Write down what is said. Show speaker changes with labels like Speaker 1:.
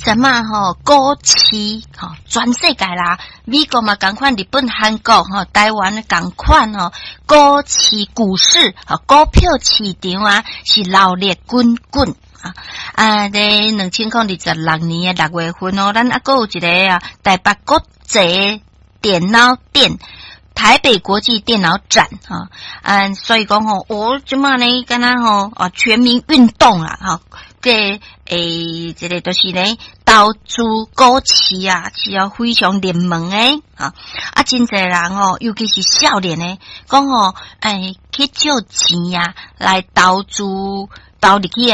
Speaker 1: 什么股市全世界啦，美国嘛同款，日本、韩国台湾同款股市股市股票市场啊是热烈滚滚在2026年的6月份咱还有一个台北国际电脑店。台北国际电脑展所以讲我即马呢敢若全民运动啦这个就是呢投资股市是要非常热门诶真侪人尤其是少年呢讲去借钱来投资投入去